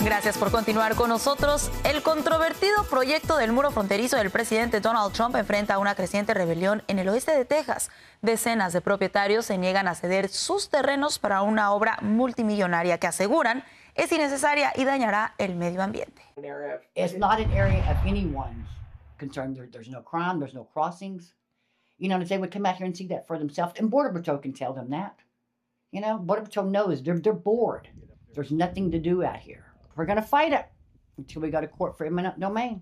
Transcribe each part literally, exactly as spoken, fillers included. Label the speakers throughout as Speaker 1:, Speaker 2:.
Speaker 1: Gracias por continuar con nosotros. El controvertido proyecto del muro fronterizo del presidente Donald Trump enfrenta una creciente rebelión en el oeste de Texas. Decenas de propietarios se niegan a ceder sus terrenos para una obra multimillonaria que aseguran es innecesaria y dañará el medio ambiente.
Speaker 2: It's not an area of anyone's concern. There, there's no crime, there's no crossings. You know, if they would come out here and see that for themselves, and Border Patrol can tell them that. You know, Border Patrol knows they're they're bored. There's nothing to do out here. We're going to fight it until we go to court for eminent domain.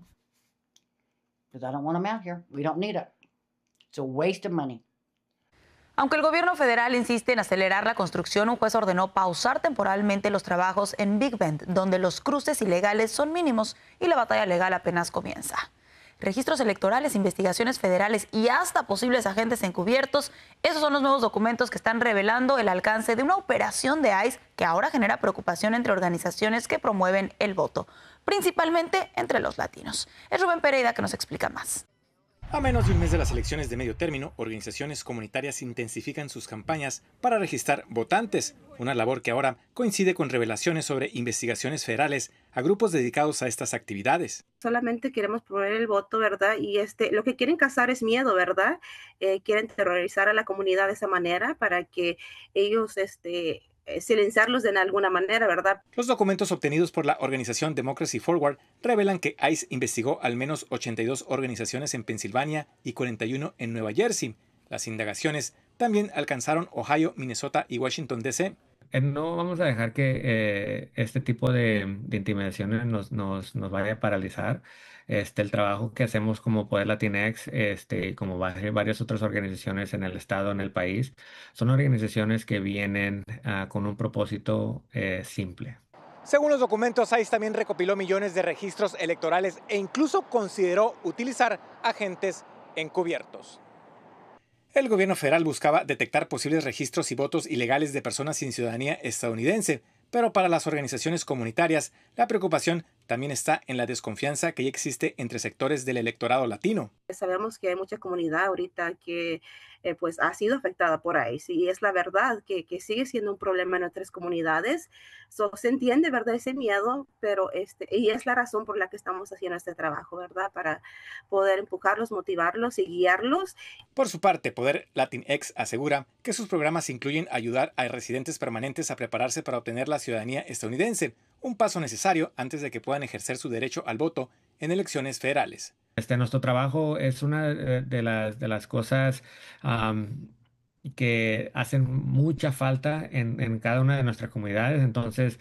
Speaker 2: Because I don't want them out here. We don't need it. It's a waste of money.
Speaker 1: Aunque el gobierno federal insiste en acelerar la construcción, un juez ordenó pausar temporalmente los trabajos en Big Bend, donde los cruces ilegales son mínimos y la batalla legal apenas comienza. Registros electorales, investigaciones federales y hasta posibles agentes encubiertos. Esos son los nuevos documentos que están revelando el alcance de una operación de ICE que ahora genera preocupación entre organizaciones que promueven el voto, principalmente entre los latinos. Es Rubén Pereira que nos explica más.
Speaker 3: A menos de un mes de las elecciones de medio término, organizaciones comunitarias intensifican sus campañas para registrar votantes, una labor que ahora coincide con revelaciones sobre investigaciones federales a grupos dedicados a estas actividades.
Speaker 4: Solamente queremos promover el voto, ¿verdad? Y este, lo que quieren causar es miedo, ¿verdad? Eh, quieren terrorizar a la comunidad de esa manera para que ellos este, silenciarlos de alguna manera, ¿verdad?
Speaker 3: Los documentos obtenidos por la organización Democracy Forward revelan que ICE investigó al menos ochenta y dos organizaciones en Pensilvania y cuarenta y uno en Nueva Jersey. Las indagaciones también alcanzaron Ohio, Minnesota y Washington, D C
Speaker 5: No vamos a dejar que eh, este tipo de, de intimidaciones nos, nos, nos vaya a paralizar. Este, el trabajo que hacemos como Poder Latinx, este, como varias otras organizaciones en el estado, en el país, son organizaciones que vienen uh, con un propósito eh, simple.
Speaker 3: Según los documentos, ICE también recopiló millones de registros electorales e incluso consideró utilizar agentes encubiertos. El gobierno federal buscaba detectar posibles registros y votos ilegales de personas sin ciudadanía estadounidense, pero para las organizaciones comunitarias, la preocupación también está en la desconfianza que ya existe entre sectores del electorado latino.
Speaker 4: Sabemos que hay mucha comunidad ahorita que eh, pues ha sido afectada por ICE y es la verdad que, que sigue siendo un problema en nuestras comunidades. So, se entiende, ¿verdad?, ese miedo, pero este, y es la razón por la que estamos haciendo este trabajo, ¿verdad?, para poder empujarlos, motivarlos y guiarlos.
Speaker 3: Por su parte, Poder Latinx asegura que sus programas incluyen ayudar a residentes permanentes a prepararse para obtener la ciudadanía estadounidense, un paso necesario antes de que puedan ejercer su derecho al voto en elecciones federales.
Speaker 5: Este, nuestro trabajo es una de las, de las cosas um, que hacen mucha falta en, en cada una de nuestras comunidades. Entonces,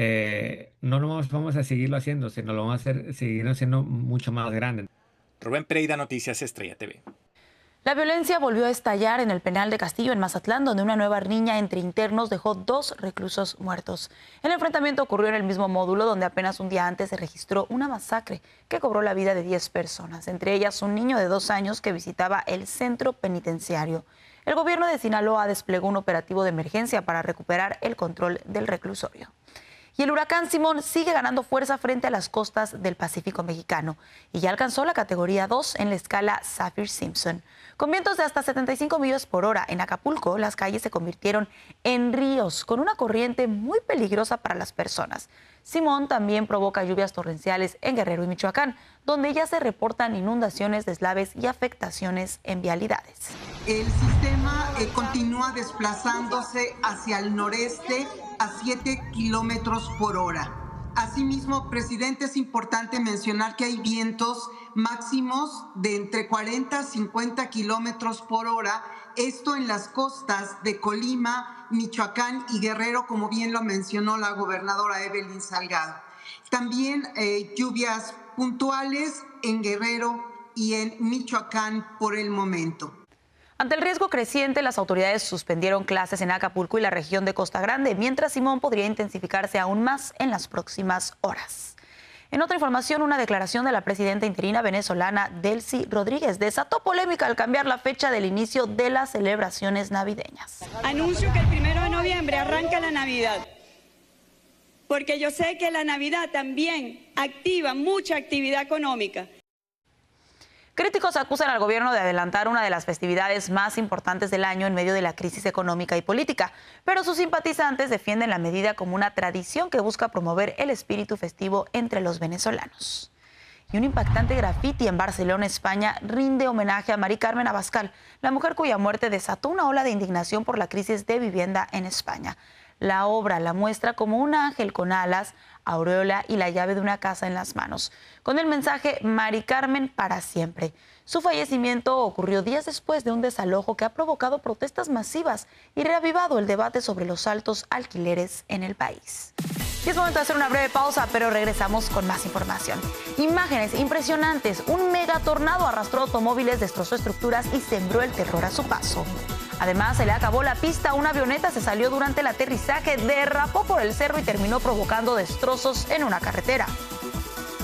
Speaker 5: eh, no nos vamos a seguirlo haciendo, sino lo vamos a hacer, seguir haciendo mucho más grande.
Speaker 3: Rubén Pereira, Noticias Estrella T V.
Speaker 1: La violencia volvió a estallar en el penal de Castillo, en Mazatlán, donde una nueva riña entre internos dejó dos reclusos muertos. El enfrentamiento ocurrió en el mismo módulo donde apenas un día antes se registró una masacre que cobró la vida de diez personas, entre ellas un niño de dos años que visitaba el centro penitenciario. El gobierno de Sinaloa desplegó un operativo de emergencia para recuperar el control del reclusorio. Y el huracán Simón sigue ganando fuerza frente a las costas del Pacífico mexicano y ya alcanzó la categoría dos en la escala Saffir-Simpson. Con vientos de hasta setenta y cinco millas por hora en Acapulco, las calles se convirtieron en ríos con una corriente muy peligrosa para las personas. Simón también provoca lluvias torrenciales en Guerrero y Michoacán, donde ya se reportan inundaciones, deslaves y afectaciones en vialidades.
Speaker 6: El sistema eh, continúa desplazándose hacia el noreste a siete kilómetros por hora. Asimismo, presidente, es importante mencionar que hay vientos máximos de entre cuarenta a cincuenta kilómetros por hora, esto en las costas de Colima, Michoacán y Guerrero, como bien lo mencionó la gobernadora Evelyn Salgado. También eh, lluvias puntuales en Guerrero y en Michoacán por el momento.
Speaker 1: Ante el riesgo creciente, las autoridades suspendieron clases en Acapulco y la región de Costa Grande, mientras Simón podría intensificarse aún más en las próximas horas. En otra información, una declaración de la presidenta interina venezolana Delcy Rodríguez desató polémica al cambiar la fecha del inicio de las celebraciones navideñas.
Speaker 7: Anuncio que el primero de noviembre arranca la Navidad, porque yo sé que la Navidad también activa mucha actividad económica.
Speaker 1: Críticos acusan al gobierno de adelantar una de las festividades más importantes del año en medio de la crisis económica y política, pero sus simpatizantes defienden la medida como una tradición que busca promover el espíritu festivo entre los venezolanos. Y un impactante grafiti en Barcelona, España, rinde homenaje a Mari Carmen Abascal, la mujer cuya muerte desató una ola de indignación por la crisis de vivienda en España. La obra la muestra como un ángel con alas, aureola y la llave de una casa en las manos, con el mensaje Mari Carmen para siempre. Su fallecimiento ocurrió días después de un desalojo que ha provocado protestas masivas y reavivado el debate sobre los altos alquileres en el país. Y es momento de hacer una breve pausa, pero regresamos con más información. Imágenes impresionantes. Un megatornado arrastró automóviles, destrozó estructuras y sembró el terror a su paso. Además, se le acabó la pista. Una avioneta se salió durante el aterrizaje, derrapó por el cerro y terminó provocando destrozos en una carretera.